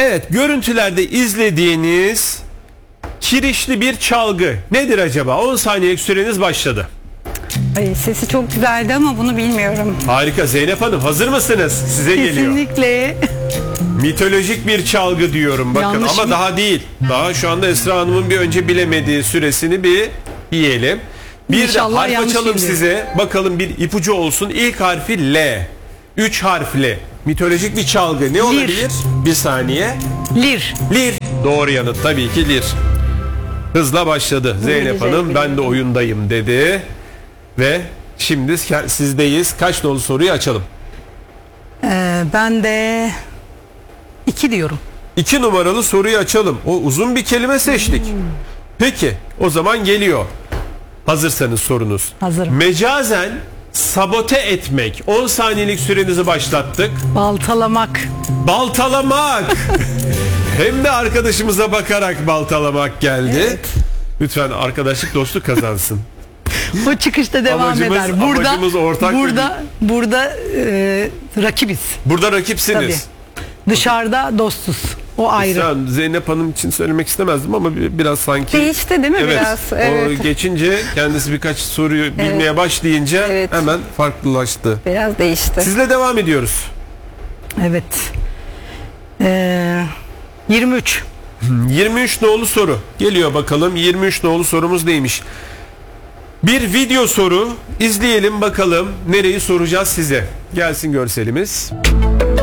Evet, görüntülerde izlediğiniz kirişli bir çalgı nedir acaba? 10 saniyelik süreniz başladı. Ay, sesi çok güzeldi ama bunu bilmiyorum. Harika. Zeynep Hanım, hazır mısınız? Size geliyor. Kesinlikle. Mitolojik bir çalgı diyorum bakın. Yanlış ama mı? daha değil. Daha şu anda Esra Hanım'ın bir önce bilemediği süresini bir yiyelim. Bir İnşallah de harf yanlış açalım bilmiyorum. size. Bakalım bir ipucu olsun. İlk harfi L. 3 harfli. Mitolojik bir çalgı. Ne olabilir? Bir saniye. Lir. Lir. Doğru yanıt tabii ki lir. Hızla başladı. Zeynep Hanım ben de oyundayım dedi. Ve şimdi sizdeyiz. Kaç nolu soruyu açalım? Ben de 2 diyorum. 2 numaralı soruyu açalım. O uzun bir kelime seçtik. Peki o zaman geliyor. Hazırsanız sorunuz. Hazırım. Mecazen sabote etmek. 10 saniyelik sürenizi başlattık. Baltalamak. Baltalamak. Hem de arkadaşımıza bakarak baltalamak geldi. Evet. Lütfen arkadaşlık dostluk kazansın. O çıkışta devam eder. Amacımız ortak. Burada rakibiz. Burada rakipsiniz. Tabii. Dışarıda dostuz. O ayrı. Sen Zeynep Hanım için söylemek istemezdim ama biraz sanki... Değişti değil mi evet, biraz? Evet. O geçince kendisi birkaç soruyu bilmeye başlayınca hemen farklılaştı. Biraz değişti. Sizle devam ediyoruz. Evet. 23. 23 nolu soru. Geliyor bakalım 23 nolu sorumuz neymiş? Bir video soru. İzleyelim bakalım nereyi soracağız size. Gelsin görselimiz.